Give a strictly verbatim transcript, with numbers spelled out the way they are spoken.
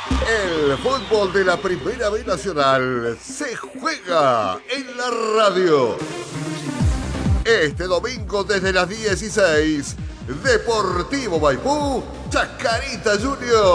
El fútbol de la Primera B Nacional se juega en la radio. Este domingo desde las dieciséis, Deportivo Maipú, Chacarita Junior.